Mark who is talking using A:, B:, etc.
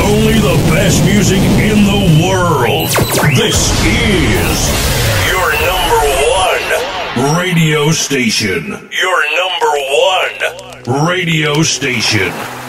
A: only the best music in the world. This is your number one radio station. Your number one radio station.